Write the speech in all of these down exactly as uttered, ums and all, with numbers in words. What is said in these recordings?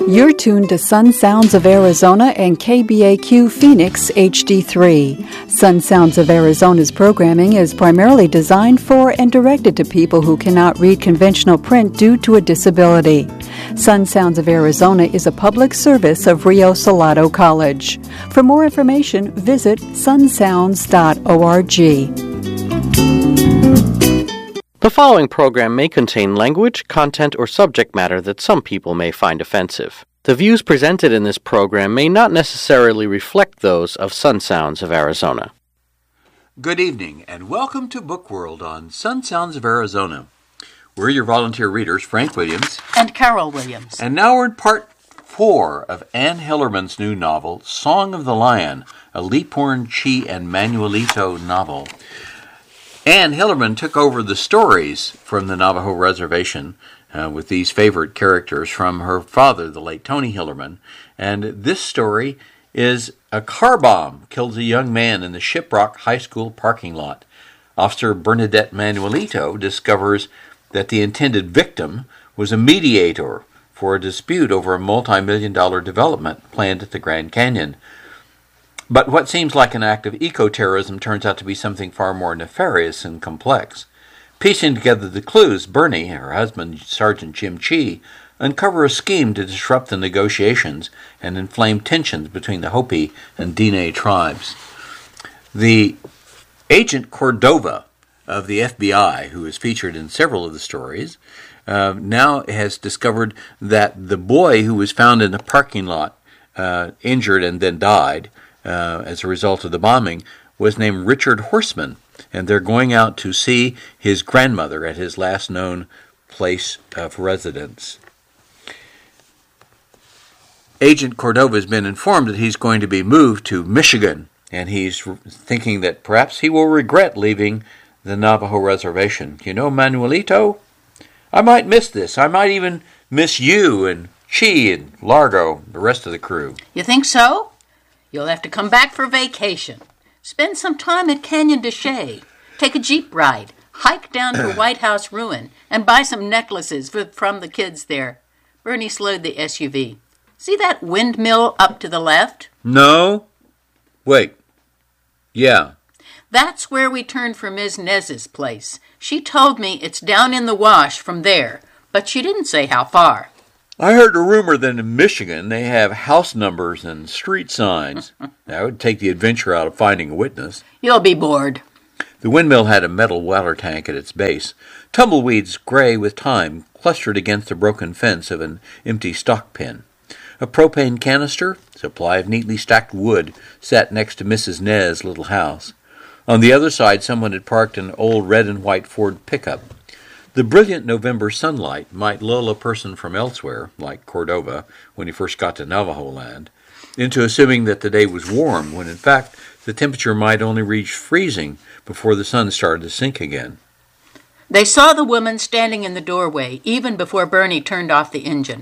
You're tuned to Sun Sounds of Arizona and K B A Q Phoenix H D three. Sun Sounds of Arizona's programming is primarily designed for and directed to people who cannot read conventional print due to a disability. Sun Sounds of Arizona is a public service of Rio Salado College. For more information, visit sun sounds dot org. The following program may contain language, content, or subject matter that some people may find offensive. The views presented in this program may not necessarily reflect those of Sun Sounds of Arizona. Good evening, and welcome to Book World on Sun Sounds of Arizona. We're your volunteer readers, Frank Williams and Carol Williams. And now we're in part four of Anne Hillerman's new novel, Song of the Lion, a Leaphorn Chi and Manuelito novel. Anne Hillerman took over the stories from the Navajo Reservation uh, with these favorite characters from her father, the late Tony Hillerman. And this story is a car bomb kills a young man in the Shiprock High School parking lot. Officer Bernadette Manuelito discovers that the intended victim was a mediator for a dispute over a multi-million dollar development planned at the Grand Canyon. But what seems like an act of eco-terrorism turns out to be something far more nefarious and complex. Piecing together the clues, Bernie, her husband, Sergeant Jim Chi, uncover a scheme to disrupt the negotiations and inflame tensions between the Hopi and Diné tribes. The Agent Cordova of the F B I, who is featured in several of the stories, uh, now has discovered that the boy who was found in the parking lot, uh, injured and then died, Uh, as a result of the bombing, was named Richard Horseman, and they're going out to see his grandmother at his last known place of residence. Agent Cordova has been informed that he's going to be moved to Michigan, and he's thinking that perhaps he will regret leaving the Navajo Reservation. You know, Manuelito, I might miss this. I might even miss you and Chi and Largo, the rest of the crew. You think so? You'll have to come back for vacation. Spend some time at Canyon de Chelly. Take a Jeep ride. Hike down to White House Ruin and buy some necklaces for, from the kids there. Bernie slowed the S U V. See that windmill up to the left? No. Wait. Yeah. That's where we turned for Miz Nez's place. She told me it's down in the wash from there, but she didn't say how far. I heard a rumor that in Michigan they have house numbers and street signs. That would take the adventure out of finding a witness. You'll be bored. The windmill had a metal water tank at its base. Tumbleweeds, gray with time, clustered against the broken fence of an empty stock pen. A propane canister, supply of neatly stacked wood, sat next to Missus Nez's little house. On the other side, someone had parked an old red and white Ford pickup. The brilliant November sunlight might lull a person from elsewhere, like Cordova when he first got to Navajo land, into assuming that the day was warm, when in fact the temperature might only reach freezing before the sun started to sink again. They saw the woman standing in the doorway, even before Bernie turned off the engine.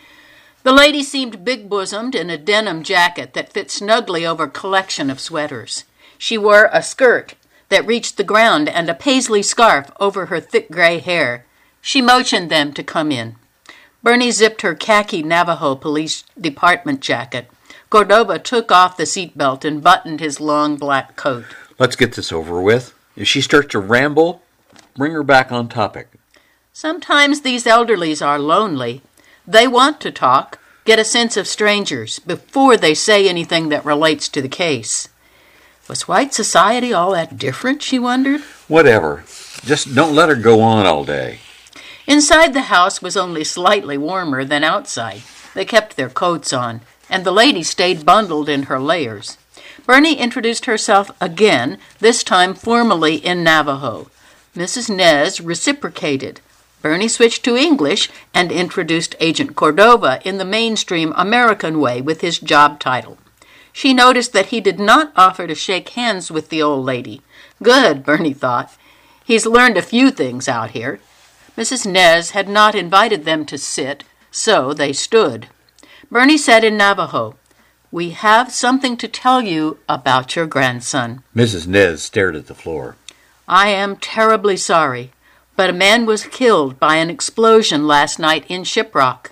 The lady seemed big-bosomed in a denim jacket that fit snugly over a collection of sweaters. She wore a skirt that reached the ground and a paisley scarf over her thick gray hair. She motioned them to come in. Bernie zipped her khaki Navajo Police Department jacket. Cordova took off the seatbelt and buttoned his long black coat. Let's get this over with. If she starts to ramble, bring her back on topic. Sometimes these elderlies are lonely. They want to talk, get a sense of strangers, before they say anything that relates to the case. Was white society all that different, she wondered? Whatever. Just don't let her go on all day. Inside the house was only slightly warmer than outside. They kept their coats on, and the lady stayed bundled in her layers. Bernie introduced herself again, this time formally in Navajo. Missus Nez reciprocated. Bernie switched to English and introduced Agent Cordova in the mainstream American way with his job title. She noticed that he did not offer to shake hands with the old lady. Good, Bernie thought. He's learned a few things out here. Missus Nez had not invited them to sit, so they stood. Bernie said in Navajo, "We have something to tell you about your grandson." Missus Nez stared at the floor. "I am terribly sorry, but a man was killed by an explosion last night in Shiprock.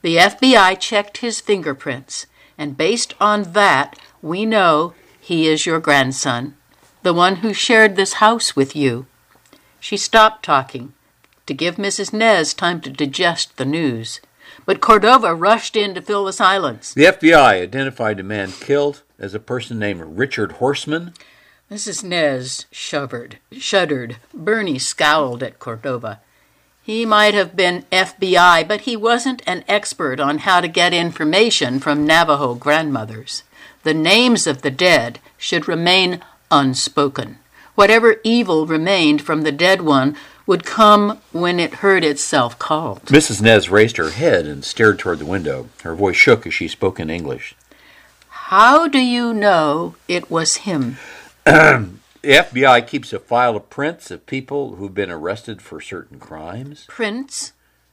The F B I checked his fingerprints, and based on that, we know he is your grandson, the one who shared this house with you." She stopped talking to give Missus Nez time to digest the news, but Cordova rushed in to fill the silence. The F B I identified a man killed as a person named Richard Horseman. Missus Nez shuddered. shuddered. Bernie scowled at Cordova. He might have been F B I, but he wasn't an expert on how to get information from Navajo grandmothers. The names of the dead should remain unspoken. Whatever evil remained from the dead one would come when it heard itself called. Missus Nez raised her head and stared toward the window. Her voice shook as she spoke in English. "How do you know it was him?" The F B I keeps a file of prints of people who've been arrested for certain crimes. Prints?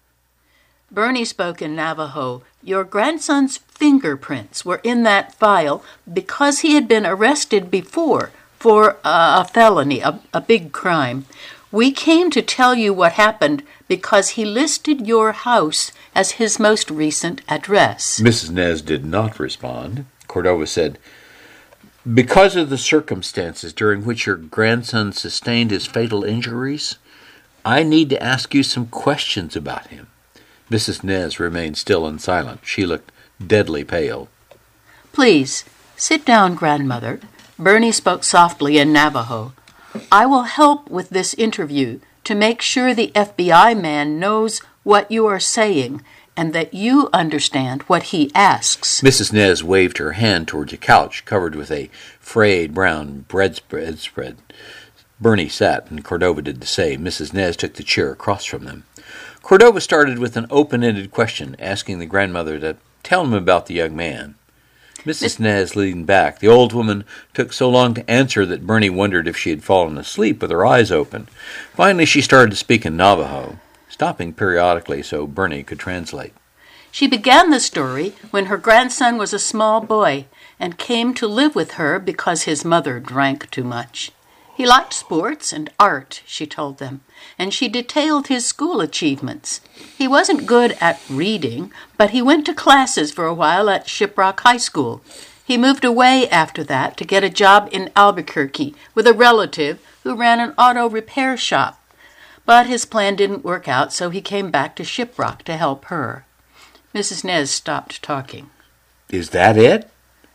Bernie spoke in Navajo. Your grandson's fingerprints were in that file because he had been arrested before for a felony, a, a big crime. We came to tell you what happened because he listed your house as his most recent address. Missus Nez did not respond. Cordova said, "Because of the circumstances during which your grandson sustained his fatal injuries, I need to ask you some questions about him." Missus Nez remained still and silent. She looked deadly pale. "Please, sit down, grandmother." Bernie spoke softly in Navajo. "I will help with this interview to make sure the F B I man knows what you are saying and that you understand what he asks." Missus Nez waved her hand towards a couch covered with a frayed brown bread spread. Bernie sat, and Cordova did the same. Missus Nez took the chair across from them. Cordova started with an open-ended question, asking the grandmother to tell him about the young man. Missus Nez leaned back. The old woman took so long to answer that Bernie wondered if she had fallen asleep with her eyes open. Finally, she started to speak in Navajo, stopping periodically so Bernie could translate. She began the story when her grandson was a small boy and came to live with her because his mother drank too much. He liked sports and art, she told them, and she detailed his school achievements. He wasn't good at reading, but he went to classes for a while at Shiprock High School. He moved away after that to get a job in Albuquerque with a relative who ran an auto repair shop. But his plan didn't work out, so he came back to Shiprock to help her. Missus Nez stopped talking. "Is that it?"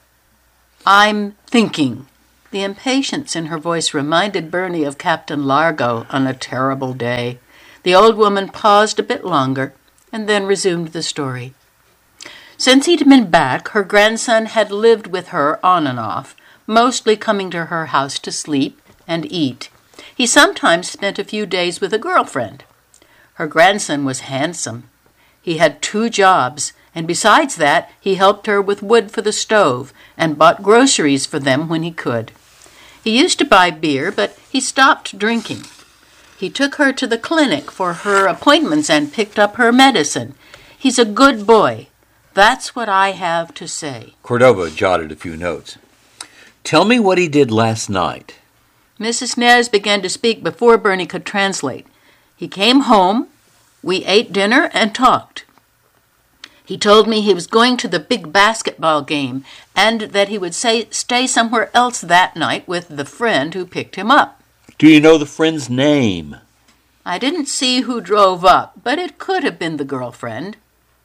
"I'm thinking." The impatience in her voice reminded Bernie of Captain Largo on a terrible day. The old woman paused a bit longer and then resumed the story. Since he'd been back, her grandson had lived with her on and off, mostly coming to her house to sleep and eat. He sometimes spent a few days with a girlfriend. Her grandson was handsome. He had two jobs, and besides that, he helped her with wood for the stove and bought groceries for them when he could. He used to buy beer, but he stopped drinking. He took her to the clinic for her appointments and picked up her medicine. He's a good boy. That's what I have to say. Cordova jotted a few notes. "Tell me what he did last night." Missus Nez began to speak before Bernie could translate. He came home, we ate dinner and talked. He told me he was going to the big basketball game and that he would say, stay somewhere else that night with the friend who picked him up. "Do you know the friend's name?" "I didn't see who drove up, but it could have been the girlfriend."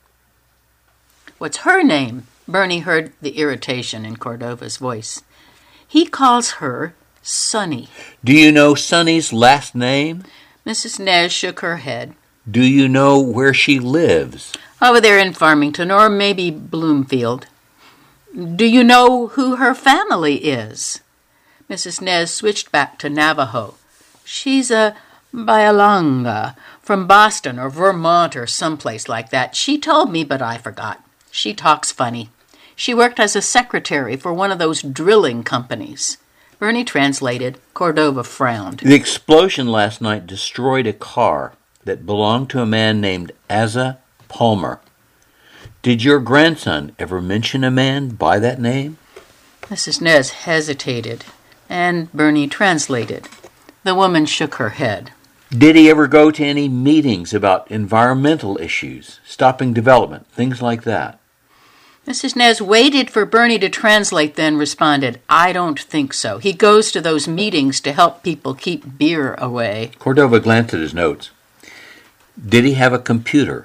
"What's her name?" Bernie heard the irritation in Cordova's voice. "He calls her Sonny." "Do you know Sonny's last name?" Missus Nez shook her head. "Do you know where she lives?" "Over there in Farmington, or maybe Bloomfield." "Do you know who her family is?" Missus Nez switched back to Navajo. "She's a Byalanga from Boston or Vermont or someplace like that. She told me, but I forgot. She talks funny. She worked as a secretary for one of those drilling companies." Bernie translated. Cordova frowned. "The explosion last night destroyed a car that belonged to a man named Asa Palmer. Did your grandson ever mention a man by that name?" Missus Nez hesitated, and Bernie translated. The woman shook her head. Did he ever go to any meetings about environmental issues, stopping development, things like that? Missus Nez waited for Bernie to translate, then responded, I don't think so. He goes to those meetings to help people keep beer away. Cordova glanced at his notes. Did he have a computer?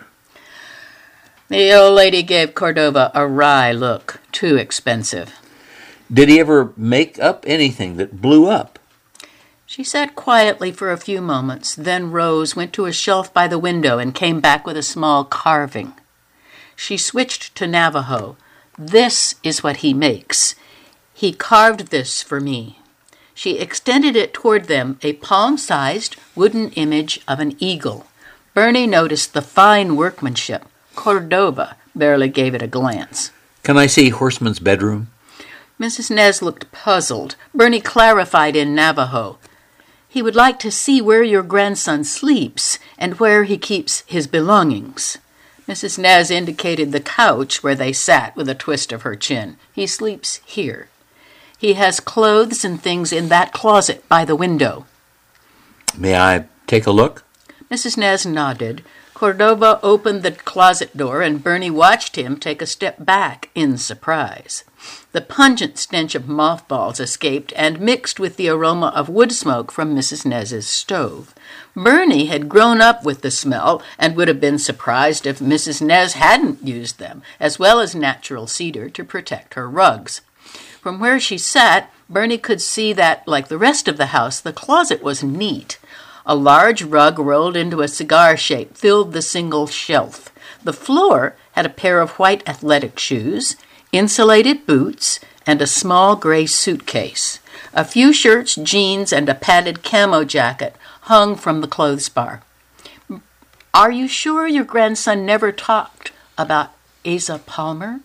The old lady gave Cordova a wry look. Too expensive. Did he ever make up anything that blew up? She sat quietly for a few moments, then rose, went to a shelf by the window, and came back with a small carving. She switched to Navajo. This is what he makes. He carved this for me. She extended it toward them, a palm-sized wooden image of an eagle. Bernie noticed the fine workmanship. Cordova barely gave it a glance. Can I see Horseman's bedroom? Missus Nez looked puzzled. Bernie clarified in Navajo. He would like to see where your grandson sleeps and where he keeps his belongings. Missus Nez indicated the couch where they sat with a twist of her chin. He sleeps here. He has clothes and things in that closet by the window. May I take a look? Missus Nez nodded. Cordova opened the closet door, and Bernie watched him take a step back in surprise. The pungent stench of mothballs escaped and mixed with the aroma of wood smoke from Missus Nez's stove. Bernie had grown up with the smell and would have been surprised if Missus Nez hadn't used them, as well as natural cedar, to protect her rugs. From where she sat, Bernie could see that, like the rest of the house, the closet was neat. A large rug rolled into a cigar shape filled the single shelf. The floor had a pair of white athletic shoes, insulated boots, and a small gray suitcase. A few shirts, jeans, and a padded camo jacket hung from the clothes bar. Are you sure your grandson never talked about Asa Palmer?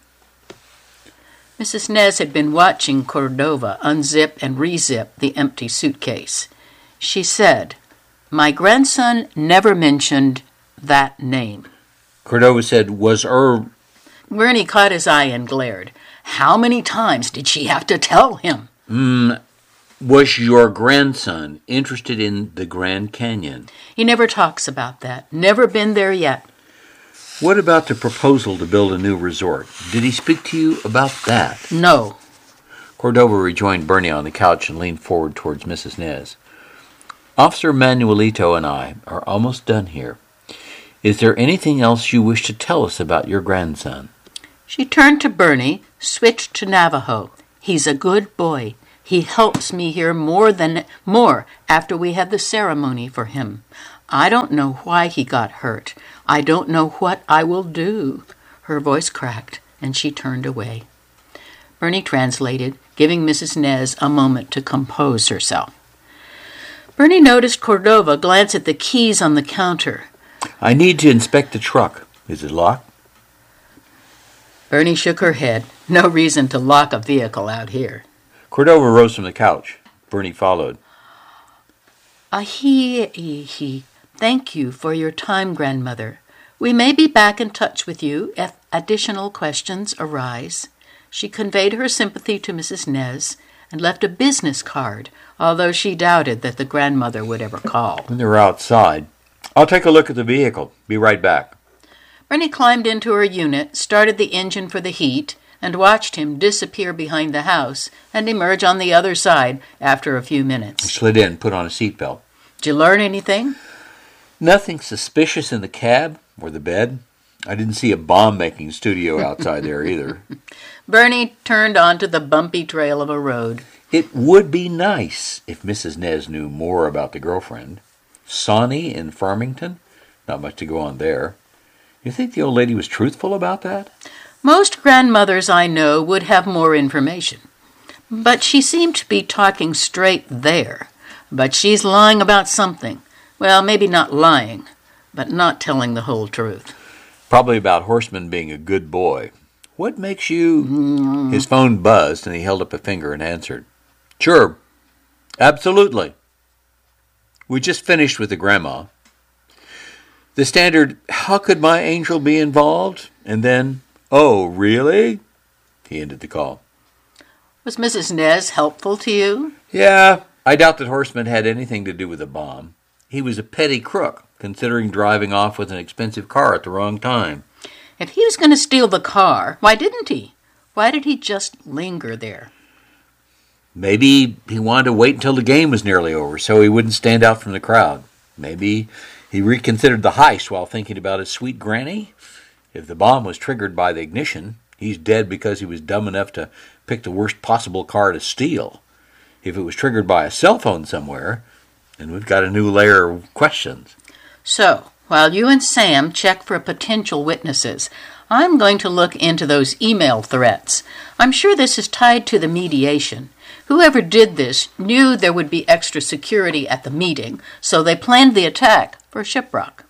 Missus Nez had been watching Cordova unzip and rezip the empty suitcase. She said, My grandson never mentioned that name. Cordova said, Was er... Bernie caught his eye and glared. How many times did she have to tell him? Mm, was your grandson interested in the Grand Canyon? He never talks about that. Never been there yet. What about the proposal to build a new resort? Did he speak to you about that? No. Cordova rejoined Bernie on the couch and leaned forward towards Missus Nez. Officer Manuelito and I are almost done here. Is there anything else you wish to tell us about your grandson? She turned to Bernie, switched to Navajo. He's a good boy. He helps me here more than more after we had the ceremony for him. I don't know why he got hurt. I don't know what I will do. Her voice cracked, and she turned away. Bernie translated, giving Missus Nez a moment to compose herself. Bernie noticed Cordova glance at the keys on the counter. I need to inspect the truck. Is it locked? Bernie shook her head. No reason to lock a vehicle out here. Cordova rose from the couch. Bernie followed. Ahi-hi. Thank you for your time, grandmother. We may be back in touch with you if additional questions arise. She conveyed her sympathy to Missus Nez and left a business card, although she doubted that the grandmother would ever call. When they were outside, I'll take a look at the vehicle. Be right back. Bernie climbed into her unit, started the engine for the heat, and watched him disappear behind the house and emerge on the other side after a few minutes. He slid in, put on a seatbelt. Did you learn anything? Nothing suspicious in the cab or the bed. I didn't see a bomb-making studio outside there either. Bernie turned onto the bumpy trail of a road. It would be nice if Missus Nez knew more about the girlfriend. Sawney in Farmington? Not much to go on there. You think the old lady was truthful about that? Most grandmothers I know would have more information. But she seemed to be talking straight there. But she's lying about something. Well, maybe not lying, but not telling the whole truth. Probably about Horseman being a good boy. What makes you... Mm. His phone buzzed, and he held up a finger and answered. Sure. Absolutely. We just finished with the grandma. The standard, how could my angel be involved? And then, oh, really? He ended the call. Was Missus Nez helpful to you? Yeah, I doubt that Horseman had anything to do with the bomb. he was a petty crook, considering driving off with an expensive car at the wrong time. If he was going to steal the car, why didn't he? Why did he just linger there? Maybe he wanted to wait until the game was nearly over so he wouldn't stand out from the crowd. Maybe he reconsidered the heist while thinking about his sweet granny. If the bomb was triggered by the ignition, he's dead because he was dumb enough to pick the worst possible car to steal. If it was triggered by a cell phone somewhere, then we've got a new layer of questions. So, while you and Sam check for potential witnesses, I'm going to look into those email threats. I'm sure this is tied to the mediation. Whoever did this knew there would be extra security at the meeting, so they planned the attack for Shiprock.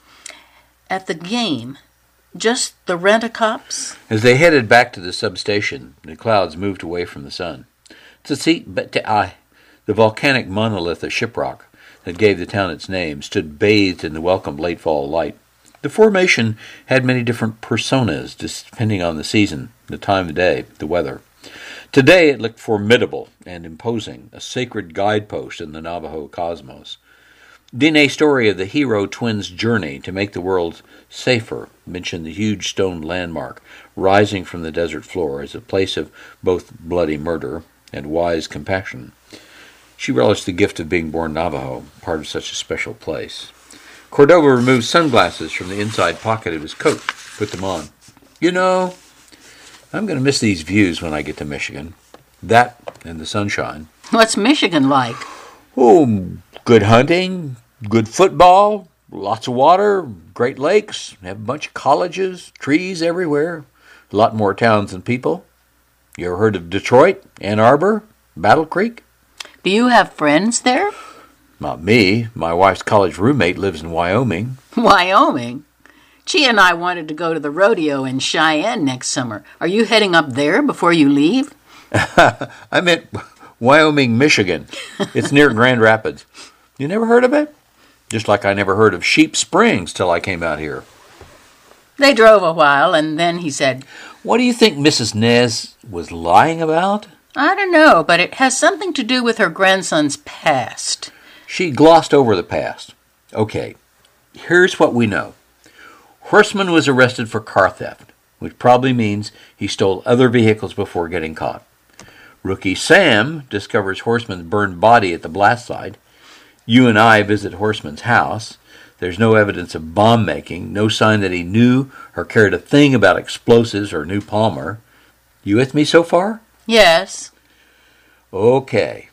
At the game, just the rent-a-cops? As they headed back to the substation, the clouds moved away from the sun. Tsitsi-Bet-Ai, the volcanic monolith of Shiprock that gave the town its name, stood bathed in the welcome late fall light. The formation had many different personas, depending on the season, the time of day, the weather. Today it looked formidable and imposing, a sacred guidepost in the Navajo cosmos. Diné's story of the hero twins' journey to make the world safer mentioned the huge stone landmark rising from the desert floor as a place of both bloody murder and wise compassion. She relished the gift of being born Navajo, part of such a special place. Cordova removed sunglasses from the inside pocket of his coat, put them on. You know, I'm going to miss these views when I get to Michigan. That and the sunshine. What's Michigan like? Oh, good hunting, good football, lots of water, great lakes, have a bunch of colleges, trees everywhere, a lot more towns than people. You ever heard of Detroit, Ann Arbor, Battle Creek? Do you have friends there? Not me. My wife's college roommate lives in Wyoming. Wyoming? Chi and I wanted to go to the rodeo in Cheyenne next summer. Are you heading up there before you leave? I meant Wyoming, Michigan. It's near Grand Rapids. You never heard of it? Just like I never heard of Sheep Springs till I came out here. They drove a while, and then he said, What do you think Missus Nez was lying about? I don't know, but it has something to do with her grandson's past. She glossed over the past. Okay, here's what we know. Horseman was arrested for car theft, which probably means he stole other vehicles before getting caught. Rookie Sam discovers Horseman's burned body at the blast site. You and I visit Horseman's house. There's no evidence of bomb making, no sign that he knew or cared a thing about explosives or knew Palmer. You with me so far? Yes. Okay.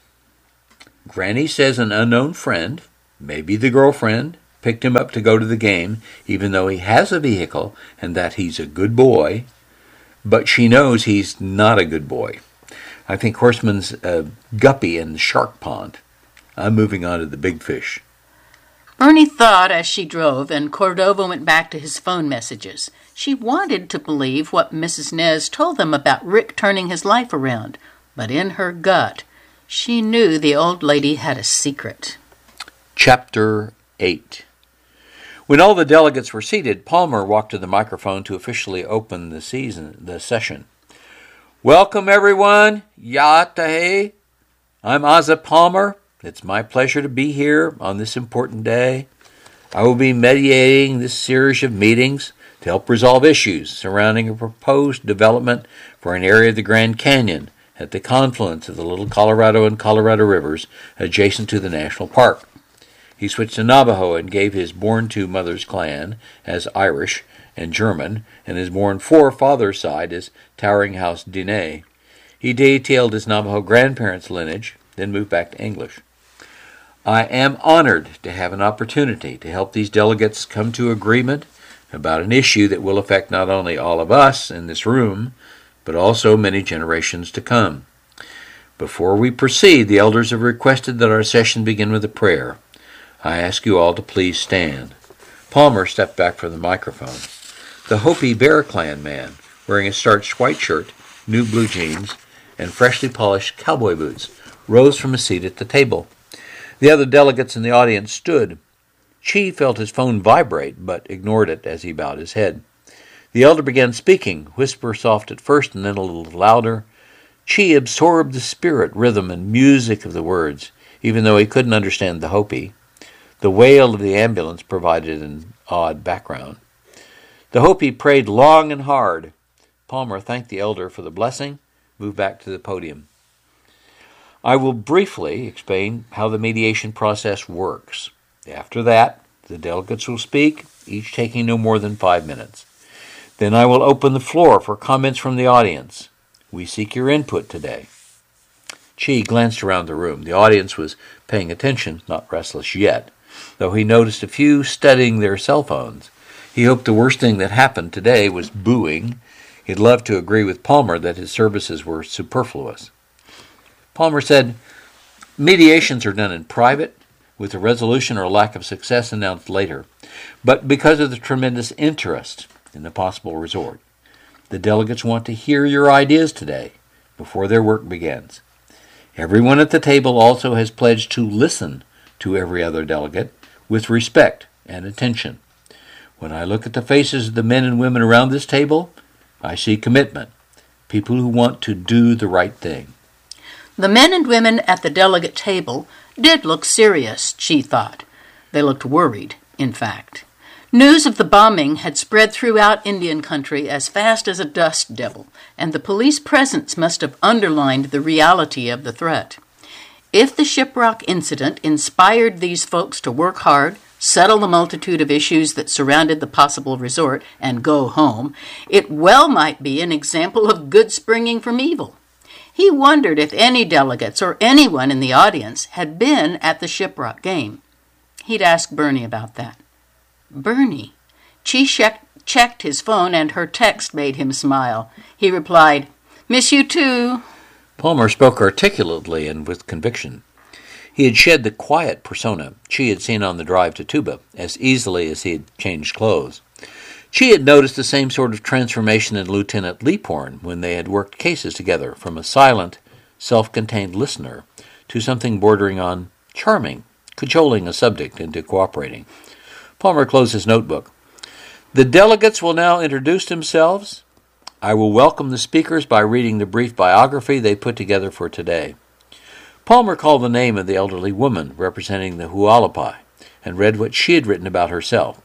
Granny says an unknown friend, maybe the girlfriend, picked him up to go to the game, even though he has a vehicle and that he's a good boy. But she knows he's not a good boy. I think Horseman's a guppy in the shark pond. I'm moving on to the big fish. Bernie thought as she drove, and Cordova went back to his phone messages. She wanted to believe what Missus Nez told them about Rick turning his life around, but in her gut, she knew the old lady had a secret. Chapter eight. When all the delegates were seated, Palmer walked to the microphone to officially open the season, the session. Welcome, everyone. Yatahe. I'm Asa Palmer. It's my pleasure to be here on this important day. I will be mediating this series of meetings to help resolve issues surrounding a proposed development for an area of the Grand Canyon at the confluence of the Little Colorado and Colorado Rivers adjacent to the national park. He switched to Navajo and gave his born-to mother's clan as Irish and German, and his born-for father's side as Towering House Diné. He detailed his Navajo grandparents' lineage, then moved back to English. I am honored to have an opportunity to help these delegates come to agreement about an issue that will affect not only all of us in this room, but also many generations to come. Before we proceed, the elders have requested that our session begin with a prayer. I ask you all to please stand. Palmer stepped back from the microphone. The Hopi Bear Clan man, wearing a starched white shirt, new blue jeans, and freshly polished cowboy boots, rose from a seat at the table. The other delegates in the audience stood. Chi felt his phone vibrate, but ignored it as he bowed his head. The elder began speaking, whisper soft at first and then a little louder. Chi absorbed the spirit, rhythm, and music of the words, even though he couldn't understand the Hopi. The wail of the ambulance provided an odd background. The Hopi prayed long and hard. Palmer thanked the elder for the blessing, moved back to the podium. I will briefly explain how the mediation process works. After that, the delegates will speak, each taking no more than five minutes. Then I will open the floor for comments from the audience. We seek your input today. Chi glanced around the room. The audience was paying attention, not restless yet, though he noticed a few studying their cell phones. He hoped the worst thing that happened today was booing. He'd love to agree with Palmer that his services were superfluous. Palmer said, mediations are done in private, with a resolution or lack of success announced later, but because of the tremendous interest in the possible resort, the delegates want to hear your ideas today before their work begins. Everyone at the table also has pledged to listen to every other delegate with respect and attention. When I look at the faces of the men and women around this table, I see commitment, people who want to do the right thing. The men and women at the delegate table did look serious, she thought. They looked worried, in fact. News of the bombing had spread throughout Indian country as fast as a dust devil, and the police presence must have underlined the reality of the threat. If the Shiprock incident inspired these folks to work hard, settle the multitude of issues that surrounded the possible resort, and go home, it well might be an example of good springing from evil. He wondered if any delegates or anyone in the audience had been at the Shiprock game. He'd ask Bernie about that. Bernie. Chi check- checked his phone, and her text made him smile. He replied, "Miss you too." Palmer spoke articulately and with conviction. He had shed the quiet persona Chi had seen on the drive to Tuba as easily as he had changed clothes. Chi had noticed the same sort of transformation in Lieutenant Leaphorn when they had worked cases together, from a silent, self-contained listener to something bordering on charming, cajoling a subject into cooperating. Palmer closed his notebook. The delegates will now introduce themselves. I will welcome the speakers by reading the brief biography they put together for today. Palmer called the name of the elderly woman representing the Hualapai and read what she had written about herself.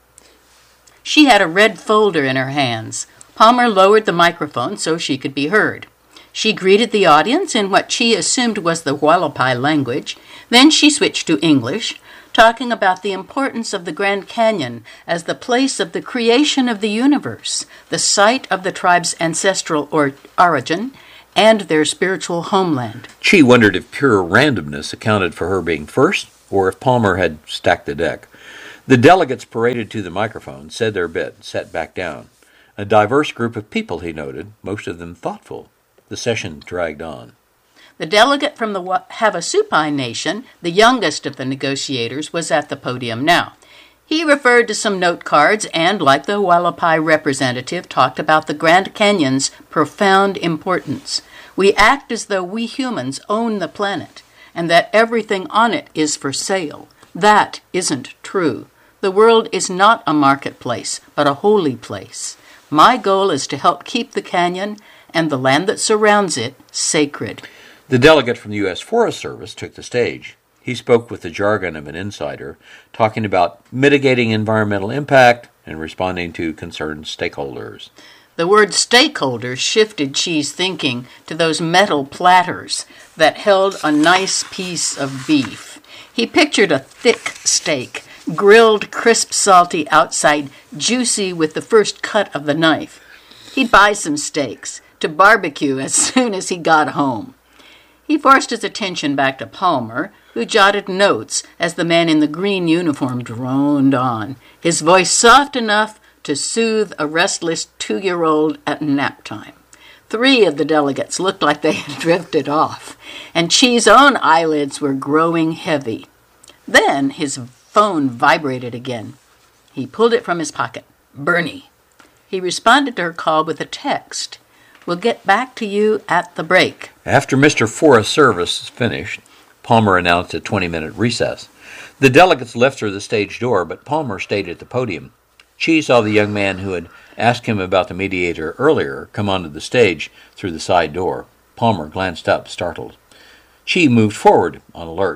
She had a red folder in her hands. Palmer lowered the microphone so she could be heard. She greeted the audience in what she assumed was the Hualapai language. Then she switched to English, talking about the importance of the Grand Canyon as the place of the creation of the universe, the site of the tribe's ancestral or origin, and their spiritual homeland. Chi wondered if pure randomness accounted for her being first, or if Palmer had stacked the deck. The delegates paraded to the microphone, said their bit, sat back down. A diverse group of people, he noted, most of them thoughtful. The session dragged on. The delegate from the Havasupai Nation, the youngest of the negotiators, was at the podium now. He referred to some note cards and, like the Hualapai representative, talked about the Grand Canyon's profound importance. We act as though we humans own the planet, and that everything on it is for sale. That isn't true. The world is not a marketplace, but a holy place. My goal is to help keep the canyon and the land that surrounds it sacred. The delegate from the U S Forest Service took the stage. He spoke with the jargon of an insider, talking about mitigating environmental impact and responding to concerned stakeholders. The word stakeholders shifted Chi's thinking to those metal platters that held a nice piece of beef. He pictured a thick steak, grilled, crisp, salty outside, juicy with the first cut of the knife. He'd buy some steaks to barbecue as soon as he got home. He forced his attention back to Palmer, who jotted notes as the man in the green uniform droned on, his voice soft enough to soothe a restless two-year-old at nap time. Three of the delegates looked like they had drifted off, and Chi's own eyelids were growing heavy. Then his phone vibrated again. He pulled it from his pocket. Bernie. He responded to her call with a text. We'll get back to you at the break. After Mister Forest Service finished, Palmer announced a twenty-minute recess. The delegates left through the stage door, but Palmer stayed at the podium. Chi saw the young man who had asked him about the mediator earlier come onto the stage through the side door. Palmer glanced up, startled. Chi moved forward on alert.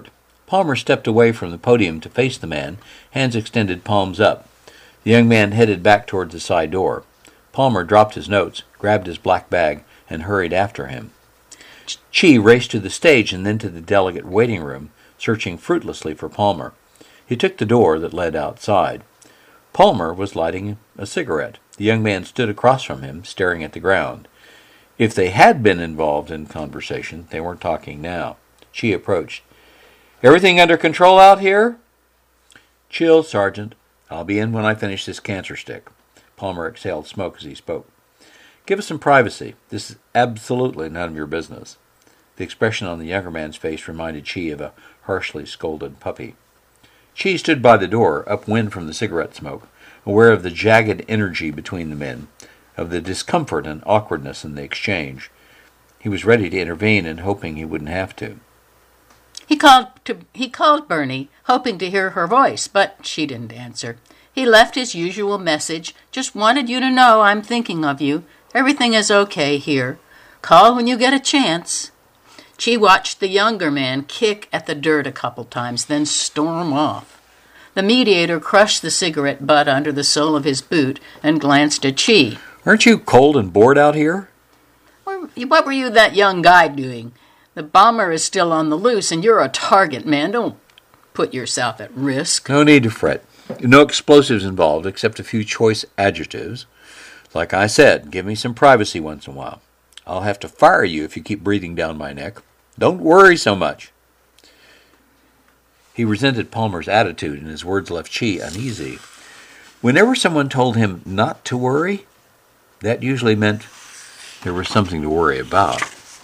Palmer stepped away from the podium to face the man, hands extended, palms up. The young man headed back towards the side door. Palmer dropped his notes, grabbed his black bag, and hurried after him. Chi raced to the stage and then to the delegate waiting room, searching fruitlessly for Palmer. He took the door that led outside. Palmer was lighting a cigarette. The young man stood across from him, staring at the ground. If they had been involved in conversation, they weren't talking now. Chi approached. "Everything under control out here?" "Chill, Sergeant. I'll be in when I finish this cancer stick." Palmer exhaled smoke as he spoke. "Give us some privacy. This is absolutely none of your business." The expression on the younger man's face reminded Chi of a harshly scolded puppy. Chi stood by the door, upwind from the cigarette smoke, aware of the jagged energy between the men, of the discomfort and awkwardness in the exchange. He was ready to intervene and hoping he wouldn't have to. He called to he called Bernie, hoping to hear her voice, but she didn't answer. He left his usual message, "Just wanted you to know I'm thinking of you. Everything is okay here. Call when you get a chance." Chi watched the younger man kick at the dirt a couple times, then storm off. The mediator crushed the cigarette butt under the sole of his boot and glanced at Chi. "Aren't you cold and bored out here?" "What were you that young guy doing? The bomber is still on the loose, and you're a target, man. Don't put yourself at risk." "No need to fret. No explosives involved, except a few choice adjectives. Like I said, give me some privacy once in a while. I'll have to fire you if you keep breathing down my neck. Don't worry so much." He resented Palmer's attitude, and his words left Chi uneasy. Whenever someone told him not to worry, that usually meant there was something to worry about.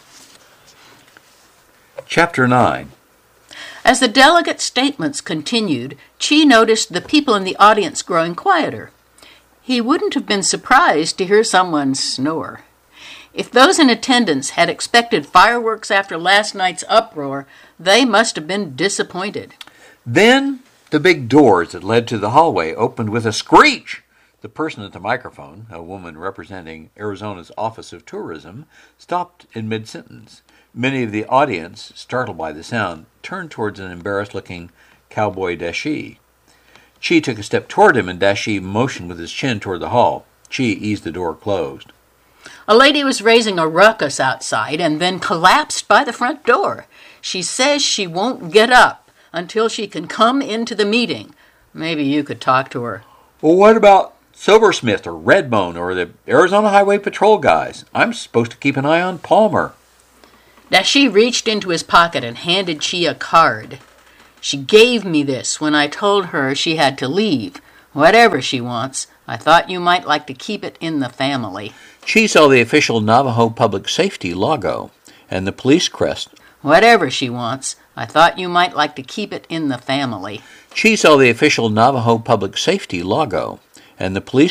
Chapter nine. As the delegates' statements continued, Chi noticed the people in the audience growing quieter. He wouldn't have been surprised to hear someone snore. If those in attendance had expected fireworks after last night's uproar, they must have been disappointed. Then the big doors that led to the hallway opened with a screech. The person at the microphone, a woman representing Arizona's Office of Tourism, stopped in mid-sentence. Many of the audience, startled by the sound, turned towards an embarrassed-looking cowboy Dashi. Chi took a step toward him, and Dashi motioned with his chin toward the hall. Chi eased the door closed. A lady was raising a ruckus outside and then collapsed by the front door. She says she won't get up until she can come into the meeting. Maybe you could talk to her. "Well, what about Silversmith or Redbone or the Arizona Highway Patrol guys? I'm supposed to keep an eye on Palmer." Dashi reached into his pocket and handed Chi a card. "She gave me this when I told her she had to leave. Whatever she wants, I thought you might like to keep it in the family." Chi saw the official Navajo Public Safety logo and the police crest. "Whatever she wants, I thought you might like to keep it in the family." Chi saw the official Navajo Public Safety logo and the police